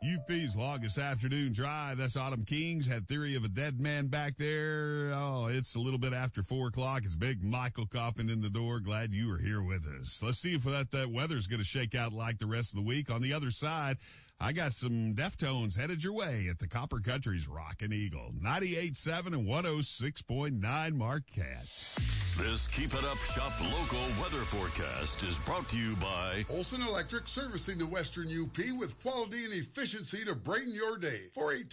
UP's longest afternoon drive. That's Autumn Kings. Had Theory of a Dead Man back there. Oh, it's a little bit after 4 o'clock. It's Big Michael coughing in the door. Glad you are here with us. Let's see if that weather's going to shake out like the rest of the week. On the other side, I got some Deftones headed your way at the Copper Country's Rockin' Eagle. 98.7 and 106.9 Marquette. This Keep It Up Shop local weather forecast is brought to you by Olson Electric, servicing the Western UP with quality and efficiency to brighten your day.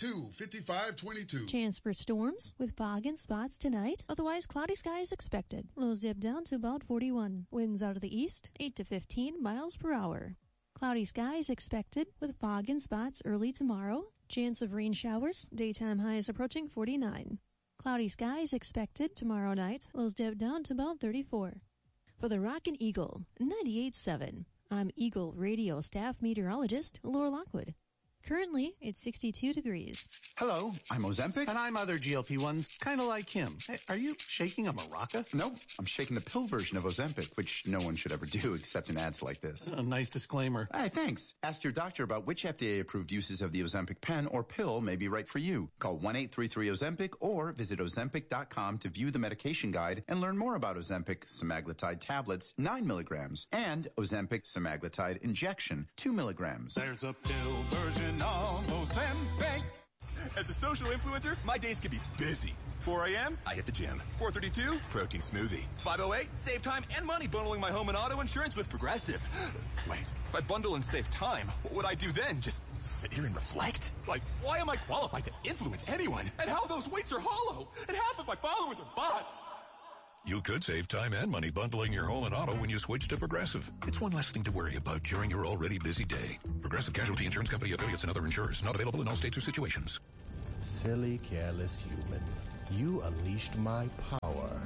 482-5522. Chance for storms with fog and spots tonight. Otherwise, cloudy skies expected. Lows dip down to about 41. Winds out of the east, 8 to 15 miles per hour. Cloudy skies expected with fog and spots early tomorrow. Chance of rain showers. Daytime highs approaching 49. Cloudy skies expected tomorrow night. Lows dip down to about 34. For the Rockin' Eagle, 98.7. I'm Eagle Radio staff meteorologist Laura Lockwood. Currently, it's 62 degrees. Hello, I'm Ozempic. And I'm other GLP-1s, kind of like him. Hey, are you shaking a maraca? No, I'm shaking the pill version of Ozempic, which no one should ever do except in ads like this. Nice disclaimer. Hey, thanks. Ask your doctor about which FDA-approved uses of the Ozempic pen or pill may be right for you. Call 1-833-OZEMPIC or visit Ozempic.com to view the medication guide and learn more about Ozempic semaglutide tablets, 9 milligrams, and Ozempic semaglutide injection, 2 milligrams. There's a pill version of Ozempic. As a social influencer, my days can be busy. 4 a.m., I hit the gym. 4:32, protein smoothie. 5:08, save time and money bundling my home and auto insurance with Progressive. Wait, if I bundle and save time, what would I do then? Just sit here and reflect? Like, why am I qualified to influence anyone? And how those weights are hollow? And half of my followers are bots. You could save time and money bundling your home and auto when you switch to Progressive. It's one less thing to worry about during your already busy day. Progressive Casualty Insurance Company, affiliates, and other insurers. Not available in all states or situations. Silly, careless human. You unleashed my power.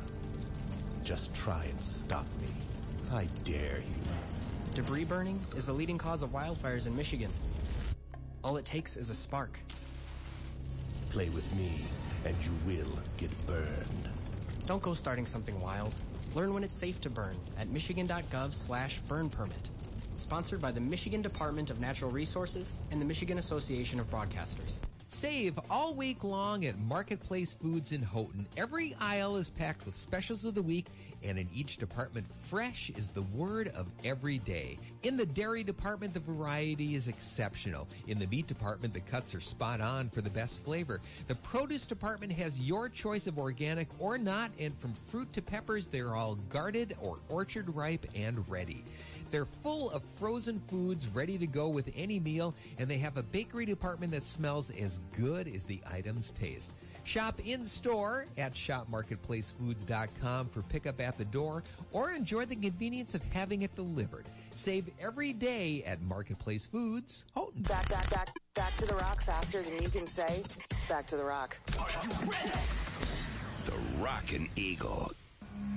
Just try and stop me. I dare you. Debris burning is the leading cause of wildfires in Michigan. All it takes is a spark. Play with me, and you will get burned. Don't go starting something wild. Learn when it's safe to burn at michigan.gov/burn permit. Sponsored by the Michigan Department of Natural Resources and the Michigan Association of Broadcasters. Save all week long at Marketplace Foods in Houghton. Every aisle is packed with specials of the week, and in each department, fresh is the word of every day. In the dairy department, the variety is exceptional. In the meat department, the cuts are spot on for the best flavor. The produce department has your choice of organic or not, and from fruit to peppers, they're all guarded or orchard ripe and ready. They're full of frozen foods ready to go with any meal, and they have a bakery department that smells as good as the items taste. Shop in-store at shopmarketplacefoods.com for pickup at the door, or enjoy the convenience of having it delivered. Save every day at Marketplace Foods, Houghton. Back to the rock faster than you can say, back to the rock. Are you ready? The Rockin' Eagle